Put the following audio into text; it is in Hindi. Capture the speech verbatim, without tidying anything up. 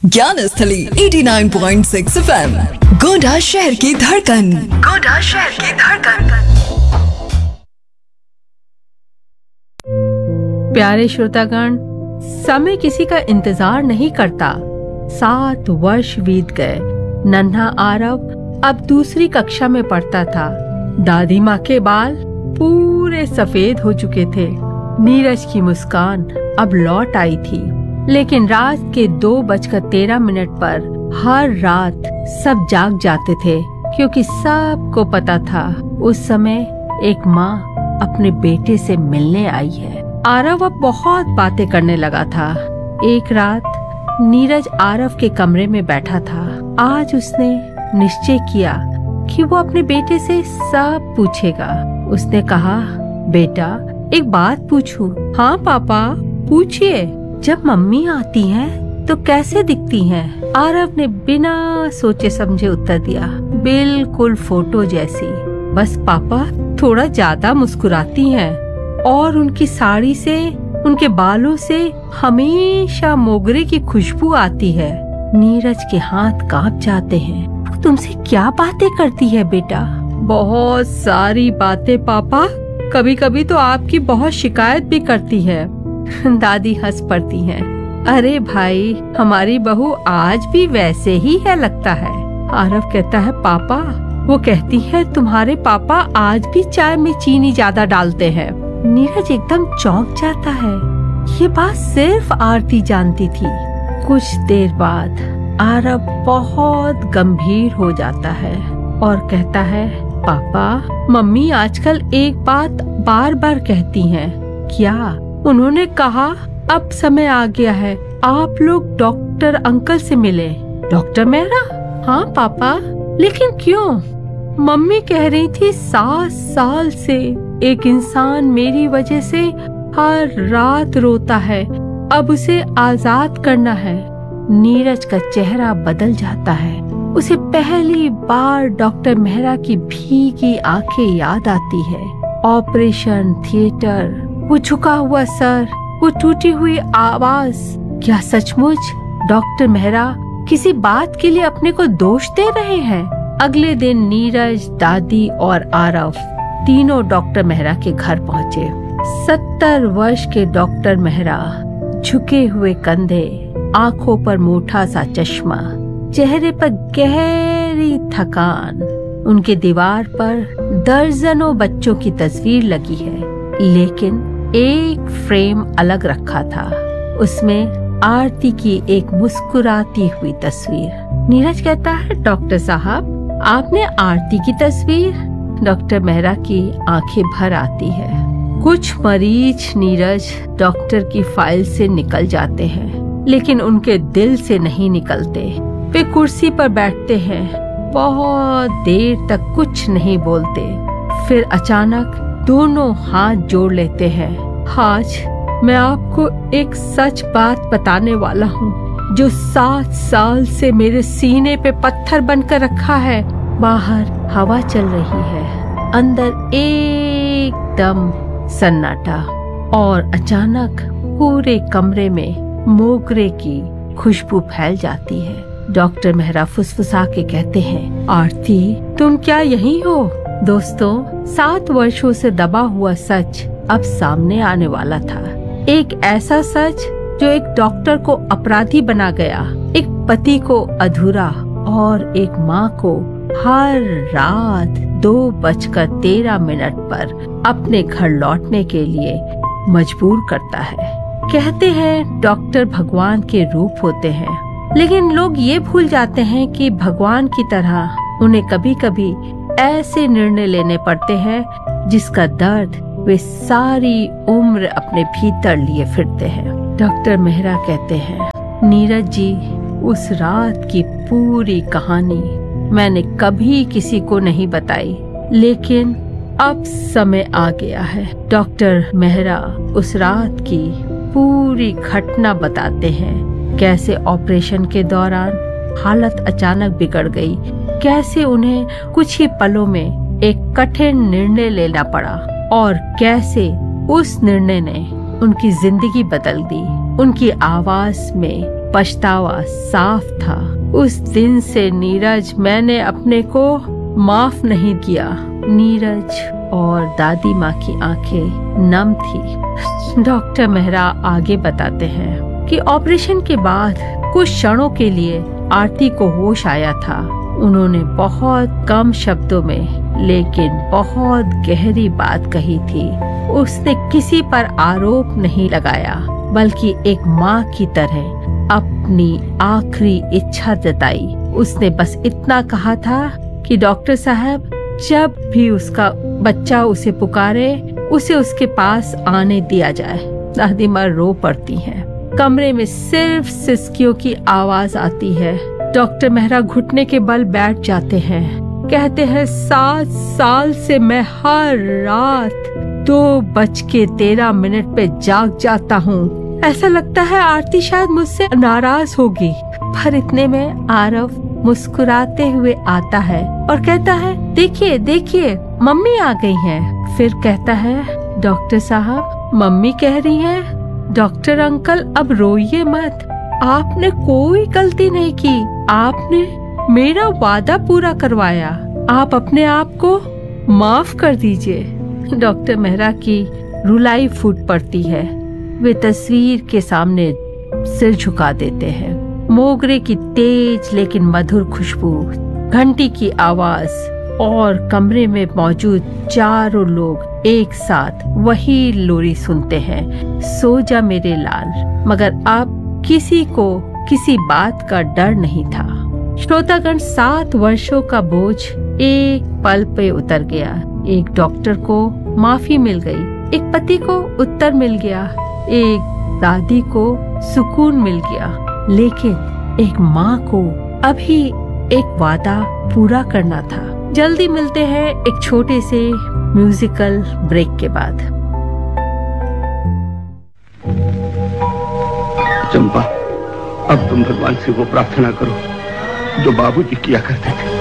ज्ञान स्थली eighty nine point six F M, Gonda शहर की धड़कन। गोंडा शहर की धड़कन। प्यारे श्रोतागण, समय किसी का इंतजार नहीं करता। सात वर्ष बीत गए। नन्हा आरव अब दूसरी कक्षा में पढ़ता था। दादी माँ के बाल पूरे सफेद हो चुके थे। नीरज की मुस्कान अब लौट आई थी, लेकिन रात के दो बजकर तेरह मिनट पर हर रात सब जाग जाते थे, क्योंकि सबको पता था उस समय एक माँ अपने बेटे से मिलने आई है। आरव अब बहुत बातें करने लगा था। एक रात नीरज आरव के कमरे में बैठा था। आज उसने निश्चय किया कि वो अपने बेटे से सब पूछेगा। उसने कहा, बेटा एक बात पूछूं? हाँ पापा पूछिए। जब मम्मी आती हैं तो कैसे दिखती हैं? आरव ने बिना सोचे समझे उत्तर दिया, बिल्कुल फोटो जैसी। बस पापा थोड़ा ज्यादा मुस्कुराती हैं और उनकी साड़ी से, उनके बालों से हमेशा मोगरे की खुशबू आती है। नीरज के हाथ कांप जाते हैं। वो तुमसे क्या बातें करती है बेटा? बहुत सारी बातें पापा। कभी कभी तो आपकी बहुत शिकायत भी करती है। दादी हंस पड़ती हैं। अरे भाई, हमारी बहू आज भी वैसे ही है लगता है। आरव कहता है, पापा वो कहती है तुम्हारे पापा आज भी चाय में चीनी ज्यादा डालते हैं। नीरज एकदम चौंक जाता है। ये बात सिर्फ आरती जानती थी। कुछ देर बाद आरव बहुत गंभीर हो जाता है और कहता है, पापा मम्मी आजकल एक बात बार बार कहती हैं। क्या? उन्होंने कहा अब समय आ गया है, आप लोग डॉक्टर अंकल से मिले। डॉक्टर मेहरा? हाँ पापा, लेकिन क्यों? मम्मी कह रही थी सात साल से एक इंसान मेरी वजह से हर रात रोता है, अब उसे आजाद करना है। नीरज का चेहरा बदल जाता है। उसे पहली बार डॉक्टर मेहरा की भीगी आंखें याद आती है। ऑपरेशन थिएटर, वो झुका हुआ सर, वो टूटी हुई आवाज। क्या सचमुच डॉक्टर मेहरा किसी बात के लिए अपने को दोष दे रहे हैं? अगले दिन नीरज, दादी और आरव तीनों डॉक्टर मेहरा के घर पहुँचे। सत्तर वर्ष के डॉक्टर मेहरा, झुके हुए कंधे, आंखों पर मोटा सा चश्मा, चेहरे पर गहरी थकान। उनके दीवार पर दर्जनों बच्चों की तस्वीर लगी है, लेकिन एक फ्रेम अलग रखा था। उसमें आरती की एक मुस्कुराती हुई तस्वीर। नीरज कहता है, डॉक्टर साहब आपने आरती की तस्वीर? डॉक्टर मेहरा की आंखें भर आती है। कुछ मरीज नीरज डॉक्टर की फाइल से निकल जाते हैं, लेकिन उनके दिल से नहीं निकलते। वे कुर्सी पर बैठते हैं, बहुत देर तक कुछ नहीं बोलते। फिर अचानक दोनों हाथ जोड़ लेते हैं। आज मैं आपको एक सच बात बताने वाला हूँ, जो सात साल से मेरे सीने पे पत्थर बनकर रखा है। बाहर हवा चल रही है, अंदर एकदम सन्नाटा, और अचानक पूरे कमरे में मोगरे की खुशबू फैल जाती है। डॉक्टर मेहरा फुसफुसा के कहते हैं, आरती तुम क्या यही हो? दोस्तों, सात वर्षों से दबा हुआ सच अब सामने आने वाला था। एक ऐसा सच जो एक डॉक्टर को अपराधी बना गया, एक पति को अधूरा और एक माँ को हर रात दो बजकर तेरह मिनट पर अपने घर लौटने के लिए मजबूर करता है। कहते हैं डॉक्टर भगवान के रूप होते हैं, लेकिन लोग ये भूल जाते हैं कि भगवान की तरह उन्हें कभी कभी ऐसे निर्णय लेने पड़ते हैं जिसका दर्द वे सारी उम्र अपने भीतर लिए फिरते हैं। डॉक्टर मेहरा कहते हैं, नीरज जी, उस रात की पूरी कहानी मैंने कभी किसी को नहीं बताई, लेकिन अब समय आ गया है। डॉक्टर मेहरा उस रात की पूरी घटना बताते हैं, कैसे ऑपरेशन के दौरान हालत अचानक बिगड़ गई, कैसे उन्हें कुछ ही पलों में एक कठिन निर्णय लेना पड़ा और कैसे उस निर्णय ने उनकी जिंदगी बदल दी, उनकी आवाज में पछतावा साफ था। उस दिन से नीरज मैंने अपने को माफ नहीं किया। नीरज और दादी माँ की आंखें नम थी। डॉक्टर मेहरा आगे बताते हैं कि ऑपरेशन के बाद कुछ क्षणों के लिए आरती को होश आया था। उन्होंने बहुत कम शब्दों में लेकिन बहुत गहरी बात कही थी। उसने किसी पर आरोप नहीं लगाया, बल्कि एक माँ की तरह अपनी आखिरी इच्छा जताई। उसने बस इतना कहा था कि डॉक्टर साहब, जब भी उसका बच्चा उसे पुकारे, उसे उसके पास आने दिया जाए। दादी माँ रो पड़ती हैं। कमरे में सिर्फ सिसकियों की आवाज आती है। डॉक्टर मेहरा घुटने के बल बैठ जाते हैं। कहते हैं, सात साल से मैं हर रात दो बज के तेरह मिनट पे जाग जाता हूँ। ऐसा लगता है आरती शायद मुझसे नाराज होगी, पर इतने में आरव मुस्कुराते हुए आता है और कहता है, देखिए देखिए मम्मी आ गई हैं। फिर कहता है, डॉक्टर साहब, मम्मी कह रही हैं, डॉक्टर अंकल अब रोइए मत, आपने कोई गलती नहीं की, आपने मेरा वादा पूरा करवाया, आप अपने आप को माफ कर दीजिए। डॉक्टर मेहरा की रुलाई फूट पड़ती है। वे तस्वीर के सामने सिर झुका देते हैं। मोगरे की तेज लेकिन मधुर खुशबू, घंटी की आवाज और कमरे में मौजूद चारों लोग एक साथ वही लोरी सुनते हैं, सो जा मेरे लाल। मगर अब किसी को किसी बात का डर नहीं था। श्रोतागण, सात वर्षों का बोझ एक पल पे उतर गया। एक डॉक्टर को माफी मिल गई, एक पति को उत्तर मिल गया, एक दादी को सुकून मिल गया, लेकिन एक माँ को अभी एक वादा पूरा करना था। जल्दी मिलते हैं एक छोटे से म्यूजिकल ब्रेक के बाद। चंपा, अब तुम भगवान से वो प्रार्थना करो जो बाबूजी किया करते थे।